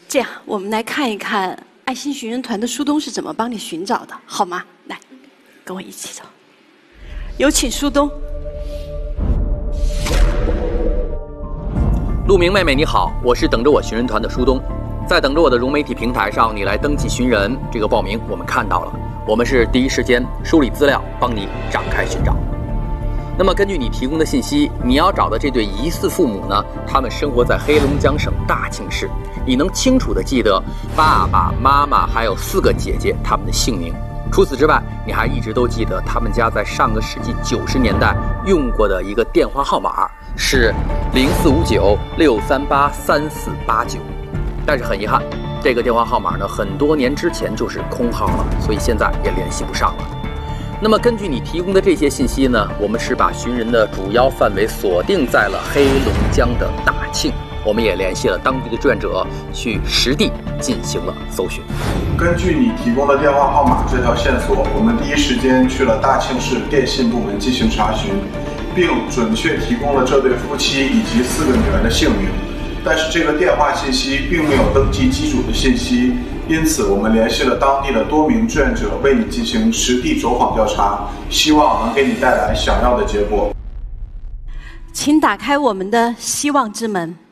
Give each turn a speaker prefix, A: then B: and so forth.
A: 这样，我们来看一看爱心寻人团的苏东是怎么帮你寻找的，好吗？来，跟我一起走。有请苏东。
B: 陆明妹妹你好，我是等着我寻人团的苏东，在等着我的融媒体平台上，你来登记寻人这个报名我们看到了，我们是第一时间梳理资料，帮你展开寻找。那么根据你提供的信息，你要找的这对疑似父母呢，他们生活在黑龙江省大庆市，你能清楚地记得爸爸妈妈还有4个姐姐他们的姓名。除此之外，你还一直都记得他们家在上个世纪90年代用过的一个电话号码是0459-638-3489，但是很遗憾，这个电话号码呢，很多年之前就是空号了，所以现在也联系不上了。那么根据你提供的这些信息呢，我们是把寻人的主要范围锁定在了黑龙江的大庆，我们也联系了当地的志愿者去实地进行了搜寻。
C: 根据你提供的电话号码这条线索，我们第一时间去了大庆市电信部门进行查询，并准确提供了这对夫妻以及4个女儿的姓名。但是这个电话信息并没有登记机主的信息，因此我们联系了当地的多名志愿者为你进行实地走访调查，希望能给你带来想要的结果。
A: 请打开我们的希望之门。